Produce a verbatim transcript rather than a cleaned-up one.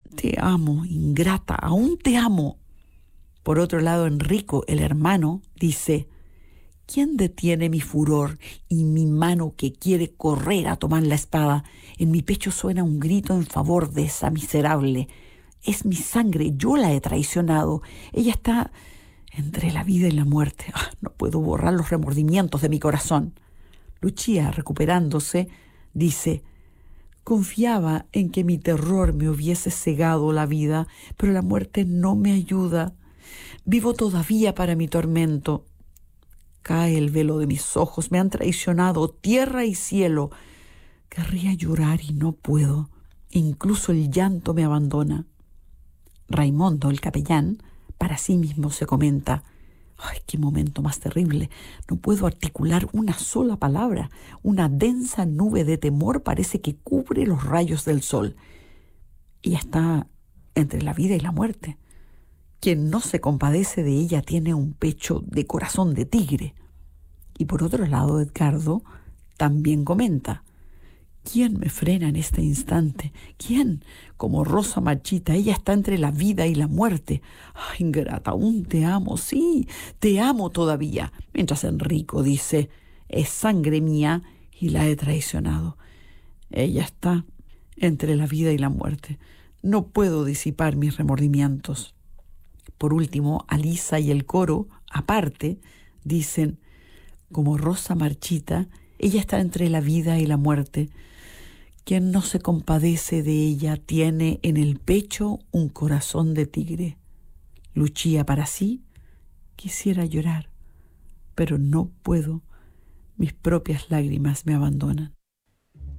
Te amo, ingrata, aún te amo. Por otro lado, Enrico, el hermano, dice: ¿quién detiene mi furor y mi mano que quiere correr a tomar la espada? En mi pecho suena un grito en favor de esa miserable. Es mi sangre, yo la he traicionado. Ella está entre la vida y la muerte. Ah, no puedo borrar los remordimientos de mi corazón. Lucia, recuperándose, dice: confiaba en que mi terror me hubiese cegado la vida, pero la muerte no me ayuda. Vivo todavía para mi tormento. Cae el velo de mis ojos, me han traicionado tierra y cielo. Querría llorar y no puedo. Incluso el llanto me abandona. Raimundo, el capellán, para sí mismo se comenta: ¡ay, qué momento más terrible! No puedo articular una sola palabra. Una densa nube de temor parece que cubre los rayos del sol. Ella está entre la vida y la muerte. Quien no se compadece de ella tiene un pecho de corazón de tigre. Y por otro lado, Edgardo también comenta: ¿quién me frena en este instante? ¿Quién? Como rosa marchita, ella está entre la vida y la muerte. ¡Ay, ingrata, aún te amo! Sí, te amo todavía. Mientras Enrico dice: es sangre mía y la he traicionado. Ella está entre la vida y la muerte. No puedo disipar mis remordimientos. Por último, Alisa y el coro, aparte, dicen: como rosa marchita, ella está entre la vida y la muerte. Quien no se compadece de ella tiene en el pecho un corazón de tigre. Lucia para sí: quisiera llorar, pero no puedo. Mis propias lágrimas me abandonan.